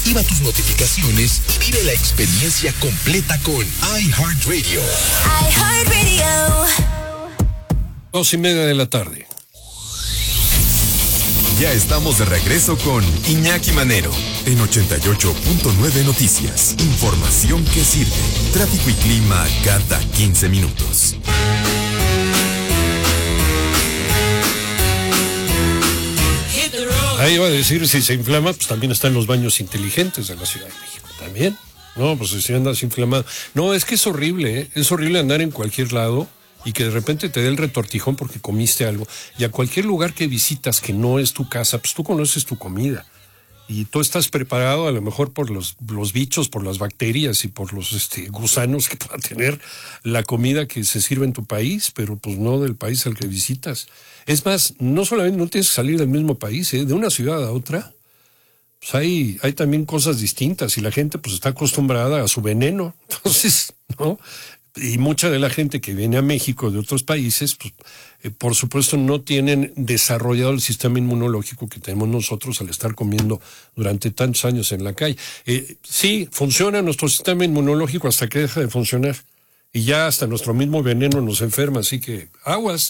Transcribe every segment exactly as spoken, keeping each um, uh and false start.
activa tus notificaciones y vive la experiencia completa con iHeartRadio. iHeartRadio. Dos y media de la tarde. Ya estamos de regreso con Iñaki Manero en ochenta y ocho punto nueve Noticias. Información que sirve. Tráfico y clima cada quince minutos. Ahí iba a decir, si se inflama, pues también están los baños inteligentes de la Ciudad de México. También. No, pues si andas inflamado. No, es que es horrible, ¿eh? Es horrible andar en cualquier lado y que de repente te dé el retortijón porque comiste algo. Y a cualquier lugar que visitas que no es tu casa, pues tú conoces tu comida. Y tú estás preparado a lo mejor por los, los bichos, por las bacterias y por los este, gusanos que pueda tener la comida que se sirve en tu país, pero pues no del país al que visitas. Es más, no solamente no tienes que salir del mismo país, ¿eh? De una ciudad a otra, pues hay, hay también cosas distintas y la gente pues está acostumbrada a su veneno. Entonces, ¿no? Y mucha de la gente que viene a México de otros países, pues, eh, por supuesto no tienen desarrollado el sistema inmunológico que tenemos nosotros al estar comiendo durante tantos años en la calle. Eh, sí, funciona nuestro sistema inmunológico hasta que deja de funcionar. Y ya hasta nuestro mismo veneno nos enferma, así que aguas,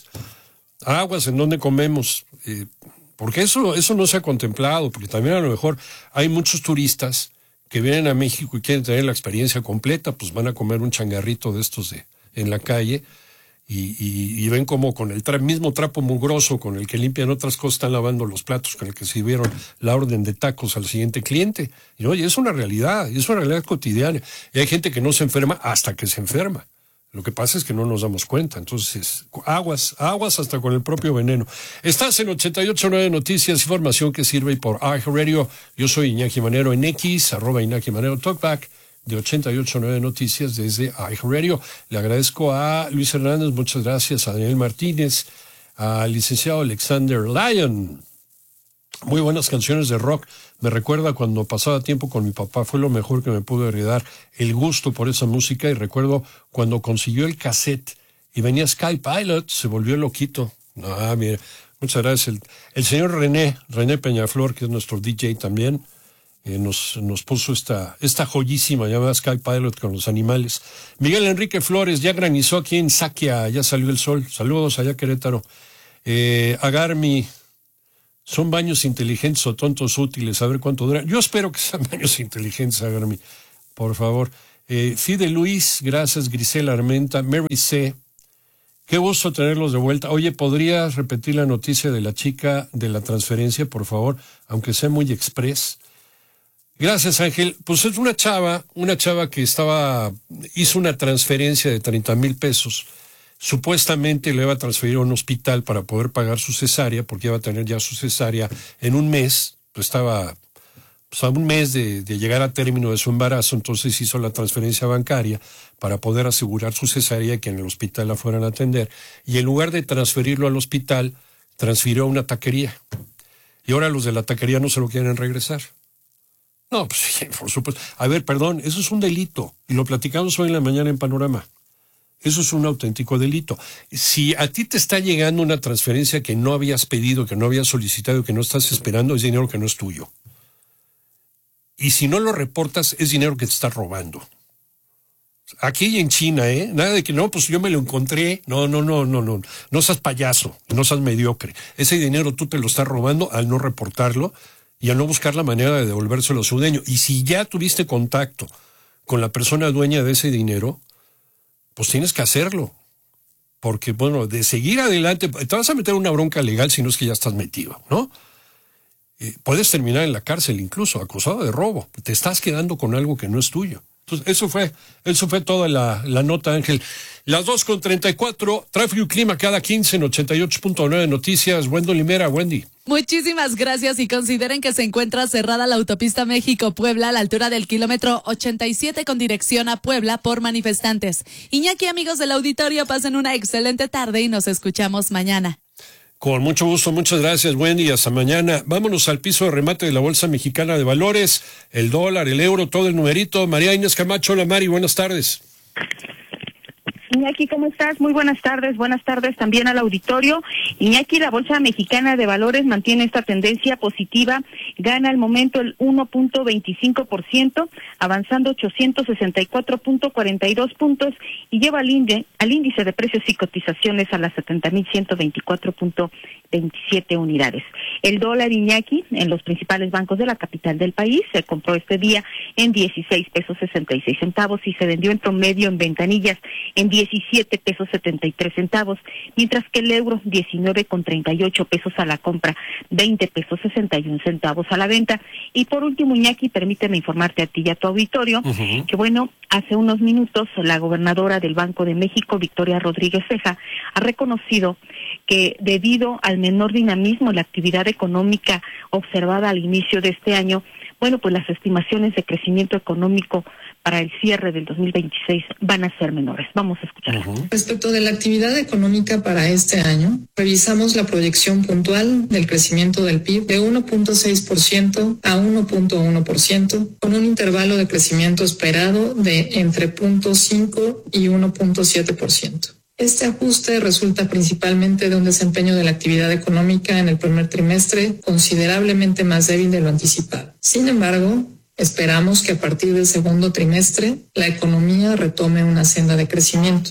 aguas en donde comemos. Eh, porque eso, eso no se ha contemplado, porque también a lo mejor hay muchos turistas que vienen a México y quieren tener la experiencia completa, pues van a comer un changarrito de estos de en la calle y, y, y ven como con el tra- mismo trapo mugroso con el que limpian otras cosas están lavando los platos con el que sirvieron la orden de tacos al siguiente cliente. Y oye, es una realidad, es una realidad cotidiana. Y hay gente que no se enferma hasta que se enferma. Lo que pasa es que no nos damos cuenta. Entonces, aguas, aguas hasta con el propio veneno. Estás en ochenta y ocho punto nueve Noticias, información que sirve por iHeartRadio. Yo soy Iñaki Manero en X, arroba Iñaki Manero Talkback de ochenta y ocho punto nueve Noticias desde iHeartRadio. Le agradezco a Luis Hernández, muchas gracias, a Daniel Martínez, al licenciado Alexander Lyon. Muy buenas canciones de rock. Me recuerda cuando pasaba tiempo con mi papá, fue lo mejor que me pudo heredar, el gusto por esa música. Y recuerdo cuando consiguió el cassette y venía Sky Pilot, se volvió loquito. Ah, mire, muchas gracias. El, el señor René, René Peñaflor, que es nuestro D J también, eh, nos, nos puso esta, esta joyísima llamada Sky Pilot con los animales. Miguel Enrique Flores, ya granizó aquí en Saquia, ya salió el sol. Saludos allá Querétaro. Eh, Agarmi, ¿son baños inteligentes o tontos útiles? A ver cuánto dura. Yo espero que sean baños inteligentes, Agarmi, por favor. Eh, Fide Luis, gracias. Grisela Armenta, Mary C. Qué gusto tenerlos de vuelta. Oye, ¿podrías repetir la noticia de la chica de la transferencia, por favor? Aunque sea muy express. Gracias, Ángel. Pues es una chava, una chava que estaba, hizo una transferencia de treinta mil pesos. Supuestamente le iba a transferir a un hospital para poder pagar su cesárea, porque iba a tener ya su cesárea en un mes. Pues estaba pues a un mes de, de llegar a término de su embarazo, entonces hizo la transferencia bancaria para poder asegurar su cesárea y que en el hospital la fueran a atender. Y en lugar de transferirlo al hospital, transfirió a una taquería. Y ahora los de la taquería no se lo quieren regresar. No, pues sí, por supuesto. A ver, perdón, eso es un delito. Y lo platicamos hoy en la mañana en Panorama. Eso es un auténtico delito. Si a ti te está llegando una transferencia que no habías pedido, que no habías solicitado, que no estás esperando, es dinero que no es tuyo. Y si no lo reportas, es dinero que te está robando. Aquí y en China, ¿eh? Nada de que no, pues yo me lo encontré. No, no, no, no, no. No seas payaso, no seas mediocre. Ese dinero tú te lo estás robando al no reportarlo y al no buscar la manera de devolvérselo a su dueño. Y si ya tuviste contacto con la persona dueña de ese dinero, pues tienes que hacerlo. Porque, bueno, de seguir adelante, te vas a meter una bronca legal si no es que ya estás metido, ¿no? Eh, puedes terminar en la cárcel incluso, acusado de robo. Te estás quedando con algo que no es tuyo. Entonces, eso fue, eso fue toda la, la nota, Ángel. Las dos con treinta y cuatro, tráfico y clima cada quince en ochenta y ocho punto nueve Noticias. Wendy Limera, Wendy. Muchísimas gracias y consideren que se encuentra cerrada la autopista México-Puebla a la altura del kilómetro ochenta y siete con dirección a Puebla por manifestantes. Iñaki, amigos del auditorio, pasen una excelente tarde y nos escuchamos mañana. Con mucho gusto, muchas gracias, Wendy, hasta mañana. Vámonos al piso de remate de la Bolsa Mexicana de Valores, el dólar, el euro, todo el numerito. María Inés Camacho, hola Mari, buenas tardes. Iñaki, ¿cómo estás? Muy buenas tardes, buenas tardes también al auditorio. Iñaki, la Bolsa Mexicana de Valores mantiene esta tendencia positiva, gana al momento el uno punto veinticinco por ciento, avanzando ochocientos sesenta y cuatro punto cuarenta y dos puntos y lleva al índice, al índice de precios y cotizaciones a las setenta mil ciento veinticuatro punto veintisiete unidades. El dólar, Iñaki, en los principales bancos de la capital del país se compró este día en dieciséis pesos sesenta y seis centavos y se vendió en promedio en ventanillas en diecisiete pesos setenta y tres centavos, mientras que el euro diecinueve con treinta y ocho pesos a la compra, veinte pesos sesenta y un centavos a la venta. Y por último, Iñaki, permíteme informarte a ti y a tu auditorio uh-huh. que bueno, hace unos minutos la gobernadora del Banco de México, Victoria Rodríguez Ceja, ha reconocido que debido al menor dinamismo en la actividad económica observada al inicio de este año, bueno, pues las estimaciones de crecimiento económico para el cierre del dos mil veintiséis van a ser menores. Vamos a escucharla. Uh-huh. Respecto de la actividad económica para este año, revisamos la proyección puntual del crecimiento del P I B de uno punto seis por ciento a uno punto uno por ciento, con un intervalo de crecimiento esperado de entre cero punto cinco y uno punto siete por ciento. Este ajuste resulta principalmente de un desempeño de la actividad económica en el primer trimestre considerablemente más débil de lo anticipado. Sin embargo, esperamos que a partir del segundo trimestre la economía retome una senda de crecimiento.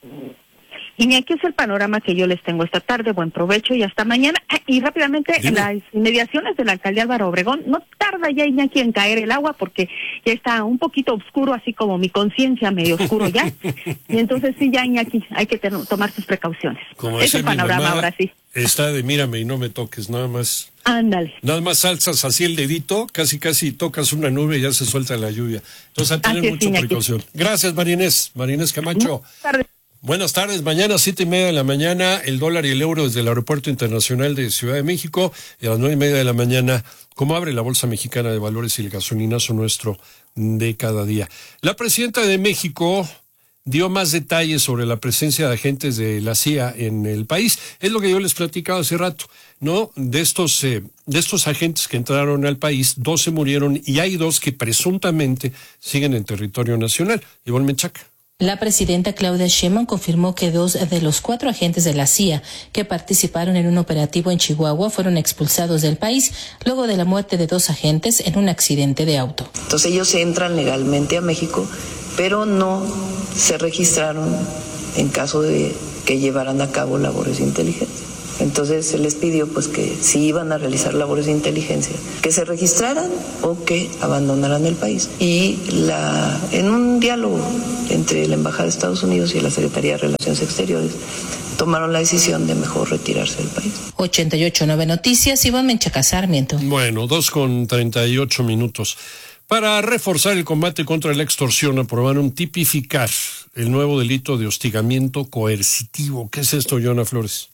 Iñaki, es el panorama que yo les tengo esta tarde. Buen provecho y hasta mañana. Y rápidamente, en las inmediaciones de la alcaldía Álvaro Obregón, no tarda ya, Iñaki, en caer el agua porque ya está un poquito oscuro, así como mi conciencia medio oscuro ya. Y entonces sí, ya, Iñaki, hay que ten- tomar sus precauciones. Como es el panorama ahora sí. Está de mírame y no me toques, nada más. Ándale. Nada más alzas así el dedito, casi casi tocas una nube y ya se suelta la lluvia. Entonces a tener así es, mucha Iñaki. precaución. Gracias, Marinés. Marinés Camacho. Buenas tardes. Buenas tardes, mañana siete y media de la mañana, el dólar y el euro desde el Aeropuerto Internacional de Ciudad de México, y a las nueve y media de la mañana, cómo abre la Bolsa Mexicana de Valores y el gasolinazo nuestro de cada día. La presidenta de México dio más detalles sobre la presencia de agentes de la C I A en el país. Es lo que yo les platicaba hace rato, ¿no? De estos, eh, de estos agentes que entraron al país, doce murieron y hay dos que presuntamente siguen en territorio nacional. Ivonne Menchaca. La presidenta Claudia Sheinbaum confirmó que dos de los cuatro agentes de la C I A que participaron en un operativo en Chihuahua fueron expulsados del país luego de la muerte de dos agentes en un accidente de auto. Entonces ellos entran legalmente a México, pero no se registraron en caso de que llevaran a cabo labores de inteligencia. Entonces se les pidió pues que si iban a realizar labores de inteligencia, que se registraran o que abandonaran el país. Y la en un diálogo entre la Embajada de Estados Unidos y la Secretaría de Relaciones Exteriores, tomaron la decisión de mejor retirarse del país. ochenta y ocho punto nueve Noticias, Ivonne Menchaca Sarmiento. Bueno, dos con treinta y ocho minutos. Para reforzar el combate contra la extorsión, aprobaron tipificar el nuevo delito de hostigamiento coercitivo. ¿Qué es esto, Yona Flores?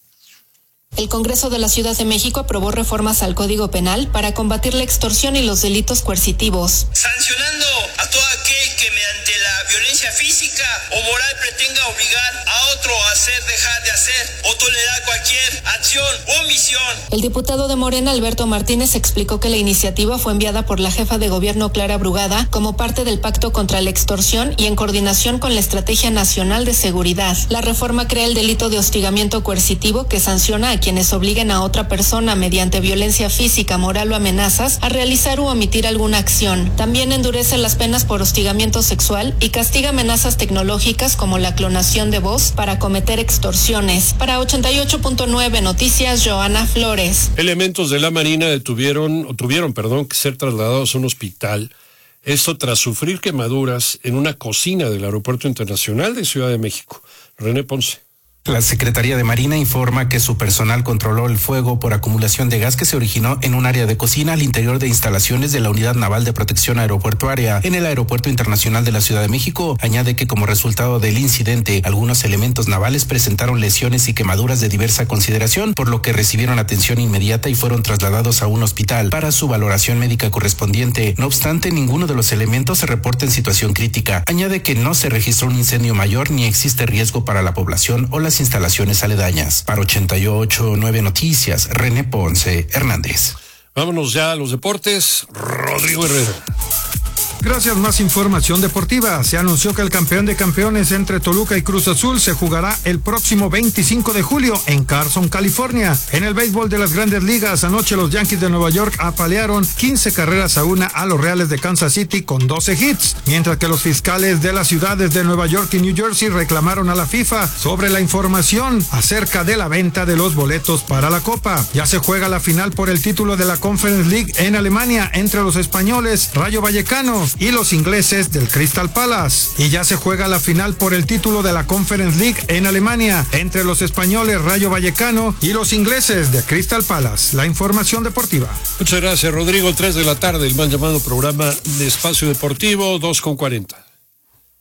El Congreso de la Ciudad de México aprobó reformas al Código Penal para combatir la extorsión y los delitos coercitivos. Sancionando a todo aquel que mediante la violencia física o moral pretenda obligar a otro a hacer, dejar de hacer o tolerar cualquier acción o omisión. El diputado de Morena, Alberto Martínez, explicó que la iniciativa fue enviada por la jefa de gobierno, Clara Brugada, como parte del Pacto contra la Extorsión y en coordinación con la Estrategia Nacional de Seguridad. La reforma crea el delito de hostigamiento coercitivo que sanciona a quienes obliguen a otra persona mediante violencia física, moral o amenazas a realizar u omitir alguna acción. También endurece las penas por hostigamiento sexual y castiga amenazas tecnológicas como la clonación de voz para cometer extorsiones. Para ochenta y ocho punto nueve Noticias, Joana Flores. Elementos de la Marina detuvieron, o tuvieron, perdón, que ser trasladados a un hospital. Esto tras sufrir quemaduras en una cocina del Aeropuerto Internacional de Ciudad de México. René Ponce. La Secretaría de Marina informa que su personal controló el fuego por acumulación de gas que se originó en un área de cocina al interior de instalaciones de la Unidad Naval de Protección Aeroportuaria en el Aeropuerto Internacional de la Ciudad de México. Añade que como resultado del incidente, algunos elementos navales presentaron lesiones y quemaduras de diversa consideración, por lo que recibieron atención inmediata y fueron trasladados a un hospital para su valoración médica correspondiente. No obstante, ninguno de los elementos se reporta en situación crítica. Añade que no se registró un incendio mayor ni existe riesgo para la población o la instalaciones aledañas. Para ochenta y ocho punto nueve Noticias, René Ponce Hernández. Vámonos ya a los deportes. Rodrigo Herrera. Gracias, más información deportiva. Se anunció que el campeón de campeones entre Toluca y Cruz Azul se jugará el próximo veinticinco de julio en Carson, California. En el béisbol de las Grandes Ligas, anoche los Yankees de Nueva York apalearon quince carreras a una a los Reales de Kansas City con doce hits, mientras que los fiscales de las ciudades de Nueva York y New Jersey reclamaron a la FIFA sobre la información acerca de la venta de los boletos para la Copa. Ya se juega la final por el título de la Conference League en Alemania entre los españoles Rayo Vallecano y los ingleses del Crystal Palace. Y ya se juega la final por el título de la Conference League en Alemania entre los españoles Rayo Vallecano y los ingleses de Crystal Palace. La información deportiva. Muchas gracias, Rodrigo. tres de la tarde, el mal llamado programa de Espacio Deportivo, dos con cuarenta.